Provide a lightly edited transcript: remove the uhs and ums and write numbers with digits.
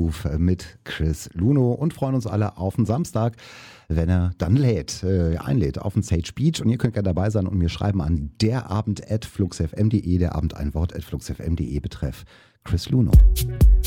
Groove mit Chris Luno und freuen uns alle auf den Samstag, wenn er dann einlädt auf den Sage Beach. Und ihr könnt gerne dabei sein und mir schreiben an derabend@fluxfm.de, derabend ein Wort @fluxfm.de betreff Chris Luno.